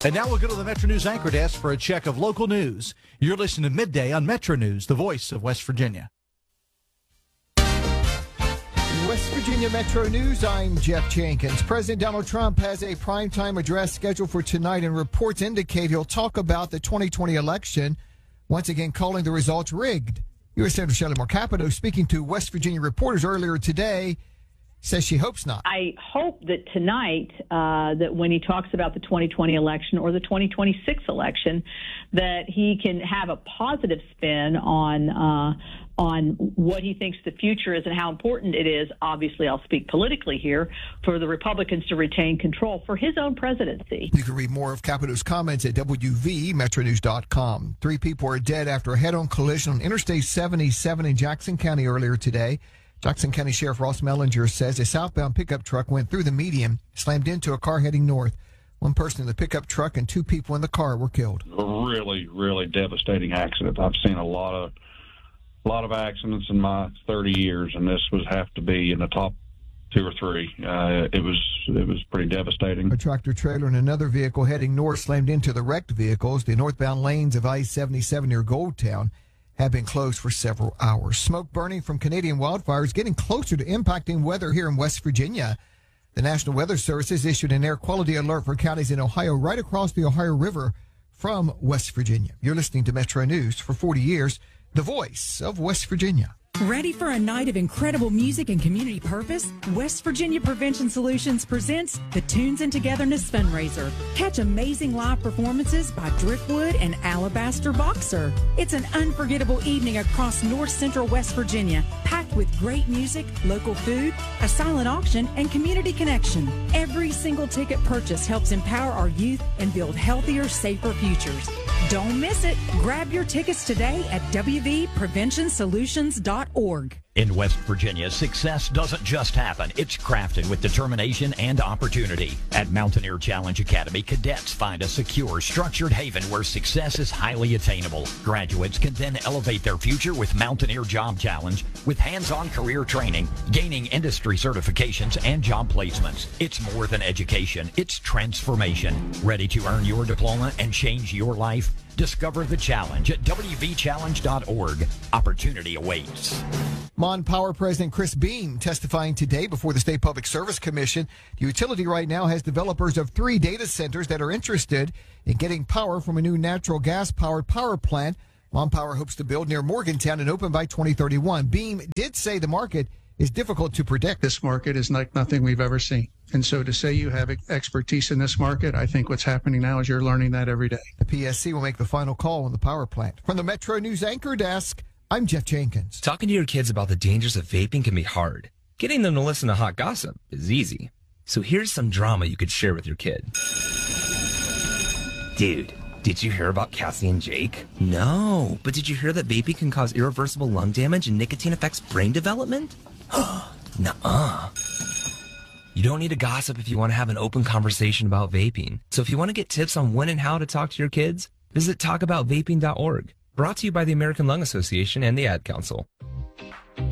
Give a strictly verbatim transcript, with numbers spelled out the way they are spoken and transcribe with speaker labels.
Speaker 1: And now we'll go to the Metro News Anchor Desk for a check of local news. You're listening to Midday on Metro News, the voice of West Virginia.
Speaker 2: West Virginia Metro News, I'm Jeff Jenkins. President Donald Trump has a primetime address scheduled for tonight, and reports indicate he'll talk about the twenty twenty election, once again calling the results rigged. U S Senator Shelley Moore Capito, speaking to West Virginia reporters earlier today, says she hopes not.
Speaker 3: I hope that tonight, uh, that when he talks about the twenty twenty election or the twenty twenty-six election, that he can have a positive spin on uh, on what he thinks the future is and how important it is. Obviously, I'll speak politically here, for the Republicans to retain control for his own presidency.
Speaker 2: You can read more of Capito's comments at W V metro news dot com. Three people are dead after a head-on collision on Interstate seventy-seven in Jackson County earlier today. Jackson County Sheriff Ross Mellinger says a southbound pickup truck went through the median, slammed into a car heading north. One person in the pickup truck and two people in the car were killed.
Speaker 4: A really, really devastating accident. I've seen a lot of a lot of accidents in my thirty years, and this would have to be in the top two or three. Uh, it was it was pretty devastating.
Speaker 2: A tractor trailer and another vehicle heading north slammed into the wrecked vehicles. The northbound lanes of I seventy-seven near Goldtown have been closed for several hours. Smoke burning from Canadian wildfires getting closer to impacting weather here in West Virginia. The National Weather Service has issued an air quality alert for counties in Ohio right across the Ohio River from West Virginia. You're listening to Metro News. For forty years, the voice of West Virginia.
Speaker 5: Ready for a night of incredible music and community purpose? West Virginia Prevention Solutions presents the Tunes and Togetherness Fundraiser. Catch amazing live performances by Driftwood and Alabaster Boxer. It's an unforgettable evening across north central West Virginia, packed with great music, local food, a silent auction, and community connection. Every single ticket purchase helps empower our youth and build healthier, safer futures. Don't miss it. Grab your tickets today at w v prevention solutions dot org.
Speaker 6: In West Virginia, success doesn't just happen. It's crafted with determination and opportunity. At Mountaineer Challenge Academy, cadets find a secure, structured haven where success is highly attainable. Graduates can then elevate their future with Mountaineer Job Challenge, with hands-on career training, gaining industry certifications, and job placements. It's more than education. It's transformation. Ready to earn your diploma and change your life? Discover the challenge at w v challenge dot org. Opportunity awaits.
Speaker 2: Mon Power President Chris Beam testifying today before the State Public Service Commission. The utility right now has developers of three data centers that are interested in getting power from a new natural gas-powered power plant Mon Power hopes to build near Morgantown and open by twenty thirty-one. Beam did say the market is difficult to predict.
Speaker 7: This market is like nothing we've ever seen. And so to say you have expertise in this market, I think what's happening now is you're learning that every day.
Speaker 2: The P S C will make the final call on the power plant. From the Metro News Anchor Desk, I'm Jeff Jenkins.
Speaker 8: Talking to your kids about the dangers of vaping can be hard. Getting them to listen to hot gossip is easy. So here's some drama you could share with your kid. Dude, did you hear about Cassie and Jake? No, but did you hear that vaping can cause irreversible lung damage and nicotine affects brain development? Nuh-uh. You don't need to gossip if you want to have an open conversation about vaping. So if you want to get tips on when and how to talk to your kids, visit talk about vaping dot org. Brought to you by the American Lung Association and the Ad Council.